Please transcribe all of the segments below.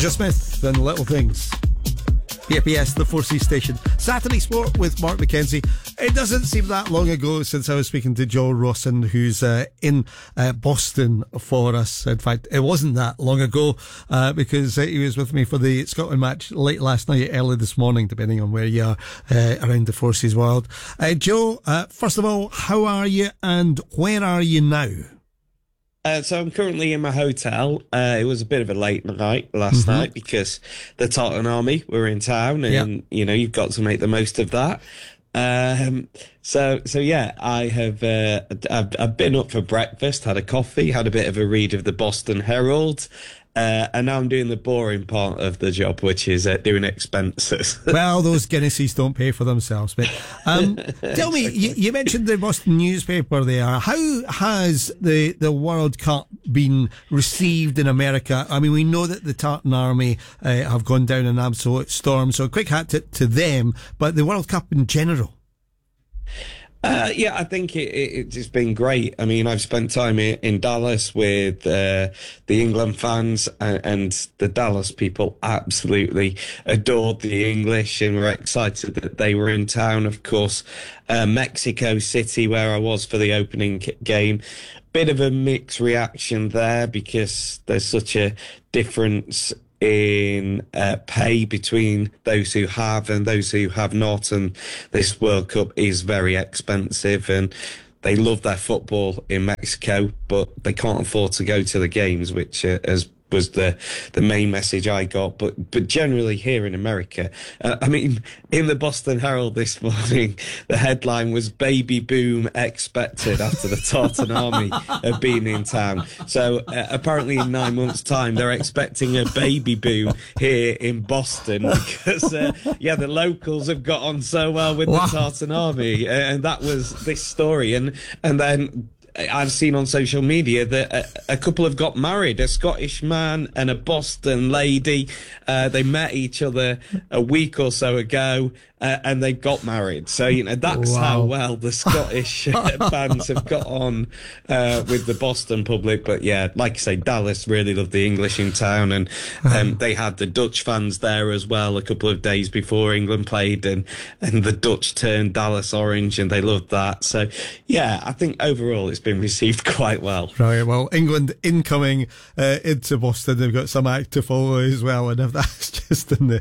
Roger Smith and Little Things. PFBS, the 4C station. Saturday Sport with Mark McKenzie. It doesn't seem that long ago since I was speaking to Joe Rawson, who's in Boston for us. In fact, it wasn't that long ago because he was with me for the Scotland match late last night, early this morning, depending on where you are around the Forces world. Joe, first of all, how are you and where are you now? So I'm currently in my hotel. It was a bit of a late night last night because the Tartan Army were in town, and you know you've got to make the most of that. So yeah, I have. I've been up for breakfast, had a coffee, had a bit of a read of the Boston Herald. And now I'm doing the boring part of the job, which is doing expenses. Well, those Guinnesses don't pay for themselves. But tell me, you mentioned the Boston newspaper there. How has the World Cup been received in America? I mean, we know that the Tartan Army have gone down an absolute storm, so a quick hat to them, but the World Cup in general. Yeah, I think it's been great. I mean, I've spent time in Dallas with the England fans, and the Dallas people absolutely adored the English and were excited that they were in town. Of course, Mexico City, where I was for the opening game, bit of a mixed reaction there because there's such a difference in pay between those who have and those who have not, and this World Cup is very expensive, and they love their football in Mexico, but they can't afford to go to the games, which was the main message I got. But generally here in America, I mean, in the Boston Herald this morning, the headline was "Baby Boom Expected" after the Tartan Army have been in town. So apparently in 9 months' time, they're expecting a baby boom here in Boston because, the locals have got on so well with the Tartan Army. And that was this story. And then I've seen on social media that a couple have got married, a Scottish man and a Boston lady. They met each other a week or so ago, and they got married. So, you know, that's how well the Scottish fans have got on with the Boston public. But yeah, like I say, Dallas really loved the English in town, and they had the Dutch fans there as well a couple of days before England played, and the Dutch turned Dallas orange, and they loved that. So yeah, I think overall it's been received quite well. Right, well, England incoming into Boston, they've got some act to follow as well, and if that's just in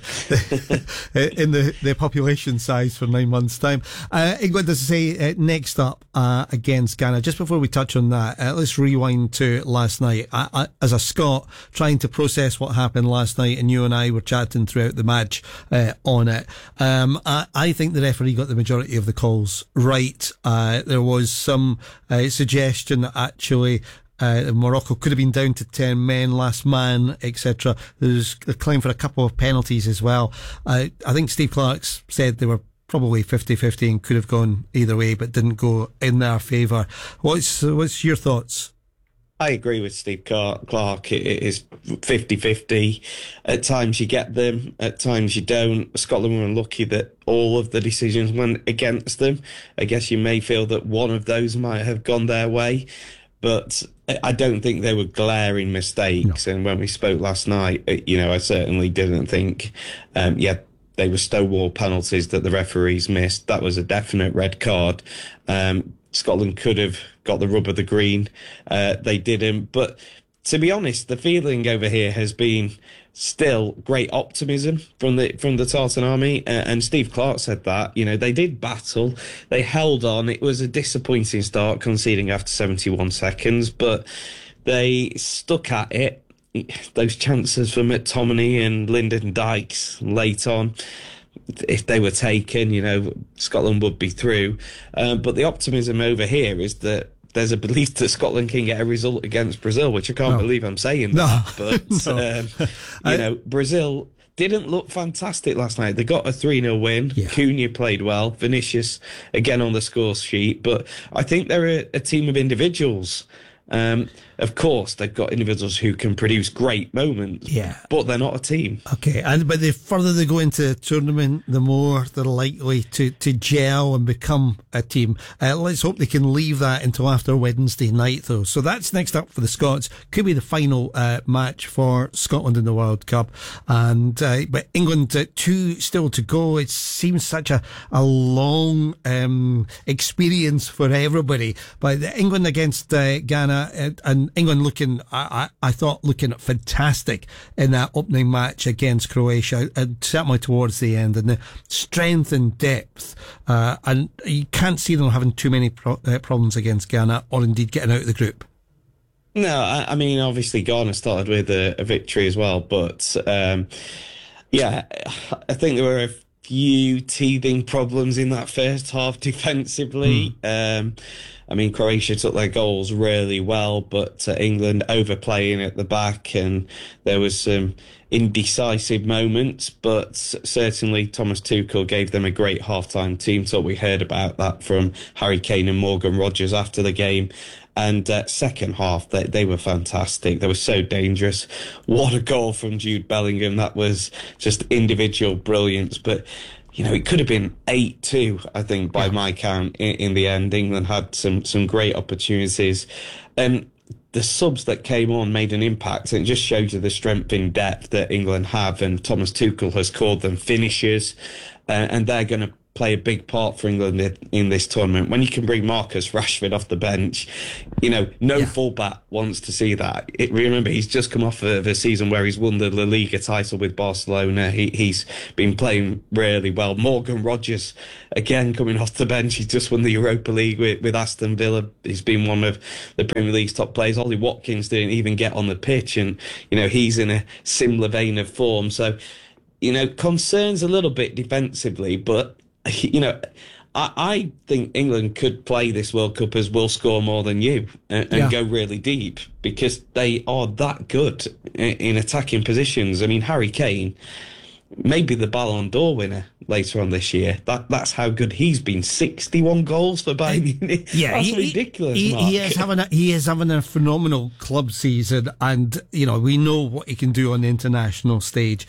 the population size for 9 months' time. England, as I say, next up against Ghana. Just before we touch on that, let's rewind to last night. I, as a Scot, trying to process what happened last night, and you and I were chatting throughout the match on it. I think the referee got the majority of the calls right. There was some suggestion that actually Morocco could have been down to 10 men, last man, etc. There's a claim for a couple of penalties as well. I think Steve Clarke's said they were probably 50-50 and could have gone either way, but didn't go in their favour. What's your thoughts? I agree with Steve Clarke. It is 50-50. At times you get them, at times you don't. Scotland were unlucky that all of the decisions went against them. I guess you may feel that one of those might have gone their way, but I don't think they were glaring mistakes. No. And when we spoke last night, I certainly didn't think, they were stonewall penalties that the referees missed. That was a definite red card. Scotland could have got the rub of the green. They didn't. But to be honest, the feeling over here has been still great optimism from the Tartan Army. And Steve Clarke said that, they did battle. They held on. It was a disappointing start, conceding after 71 seconds, but they stuck at it. Those chances for McTominay and Lyndon Dykes late on, if they were taken, Scotland would be through. But the optimism over here is that there's a belief that Scotland can get a result against Brazil, which I can't believe I'm saying that. But, Brazil didn't look fantastic last night. They got a 3-0 win. Yeah. Cunha played well. Vinicius, again, on the score sheet. But I think they're a team of individuals. Of course, they've got individuals who can produce great moments, but they're not a team. Okay, but the further they go into the tournament, the more they're likely to gel and become a team. Let's hope they can leave that until after Wednesday night, though. So that's next up for the Scots. Could be the final match for Scotland in the World Cup. And but England, 2 still to go. It seems such a long experience for everybody. But England against Ghana, and England looking, I thought, looking fantastic in that opening match against Croatia, and certainly towards the end, and the strength and depth, and you can't see them having too many problems against Ghana, or indeed getting out of the group. No, I mean, obviously Ghana started with a victory as well, but I think there were a few teething problems in that first half defensively. I mean, Croatia took their goals really well, but England overplaying at the back, and there was some indecisive moments, but certainly Thomas Tuchel gave them a great halftime team talk. We heard about that from Harry Kane and Morgan Rogers after the game. And second half, they were fantastic. They were so dangerous. What a goal from Jude Bellingham. That was just individual brilliance. But, you know, it could have been 8-2, I think, by my count in the end. England had some great opportunities. The subs that came on made an impact, and it just shows you the strength in depth that England have. And Thomas Tuchel has called them finishers, and they're going to play a big part for England in this tournament. When you can bring Marcus Rashford off the bench, you know, no fullback wants to see that. Remember, he's just come off of a season where he's won the La Liga title with Barcelona. He's been playing really well. Morgan Rogers, again, coming off the bench. He's just won the Europa League with Aston Villa. He's been one of the Premier League's top players. Ollie Watkins didn't even get on the pitch, and, you know, he's in a similar vein of form. So, you know, concerns a little bit defensively, but, you know, I think England could play this World Cup as we'll score more than you and go really deep, because they are that good in attacking positions. I mean, Harry Kane, maybe the Ballon d'Or winner later on this year. That's how good he's been. 61 goals for Bayern Munich. Yeah, that's ridiculous. He is having a phenomenal club season, and, you know, we know what he can do on the international stage,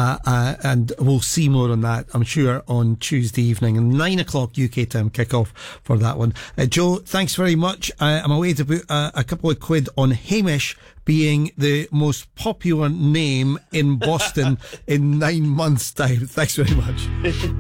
and we'll see more on that, I'm sure, on Tuesday evening, and 9 o'clock UK time kickoff for that one. Joe, thanks very much. I'm away to put a couple of quid on Hamish being the most popular name in Boston in 9 months' time. Thanks very much.